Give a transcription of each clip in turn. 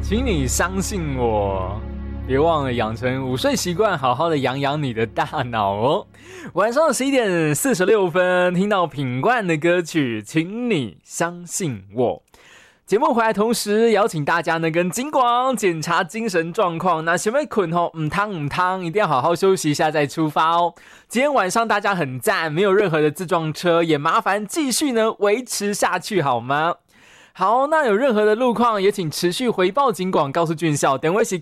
请你相信我，别忘了养成午睡习惯，好好的养养你的大脑哦。晚上11点46分，听到品冠的歌曲，请你相信我。节目回来同时，邀请大家呢跟金广检查精神状况。那想要困吼，唔汤，一定要好好休息一下再出发哦。今天晚上大家很赞，没有任何的自撞车，也麻烦继续呢维持下去好吗？好，那有任何的路况，也请持续回报警广，告诉俊孝。电话是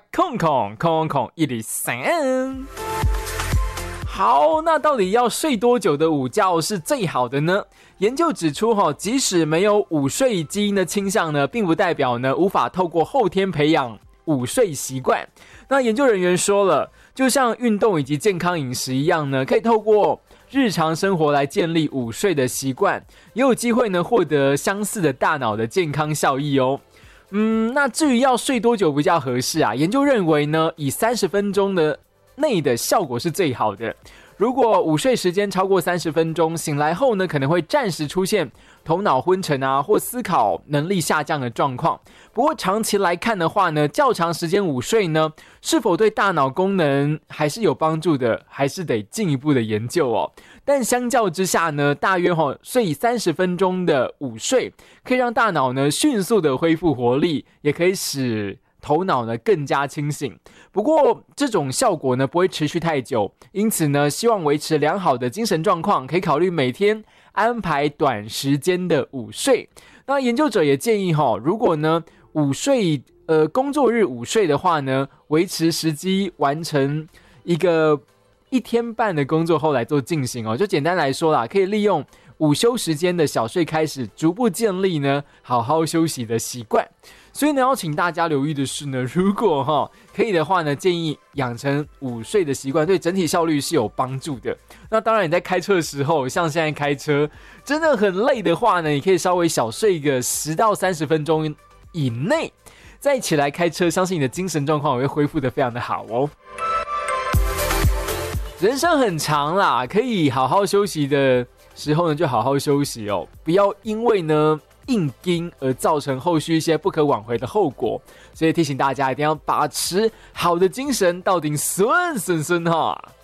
08000013。好，那到底要睡多久的午觉是最好的呢？研究指出，即使没有午睡基因的倾向呢，并不代表呢无法透过后天培养午睡习惯。那研究人员说了，就像运动以及健康饮食一样呢，可以透过日常生活来建立午睡的习惯，也有机会呢获得相似的大脑的健康效益哦。那至于要睡多久比较合适啊？研究认为呢，以30分钟的内的效果是最好的。如果午睡时间超过30分钟，醒来后呢，可能会暂时出现头脑昏沉啊，或思考能力下降的状况。不过长期来看的话呢，较长时间午睡呢，是否对大脑功能还是有帮助的，还是得进一步的研究哦。但相较之下呢，大约睡30分钟的午睡，可以让大脑呢迅速的恢复活力，也可以使头脑呢更加清醒。不过这种效果呢不会持续太久，因此呢，希望维持良好的精神状况，可以考虑每天安排短时间的午睡。那研究者也建议如果呢午睡工作日午睡的话呢，维持时机完成一个1天半的工作后来做进行哦。就简单来说啦，可以利用午休时间的小睡开始，逐步建立呢好好休息的习惯。所以呢，要请大家留意的是呢，如果可以的话呢，建议养成午睡的习惯，对整体效率是有帮助的。那当然你在开车的时候，像现在开车真的很累的话呢，你可以稍微小睡一个10到30分钟以内，再起来开车，相信你的精神状况也会恢复得非常的好哦。人生很长啦，可以好好休息的时候呢，就好好休息哦，不要因为呢硬盯而造成后续一些不可挽回的后果。所以提醒大家一定要把持好的精神，到底顺哈。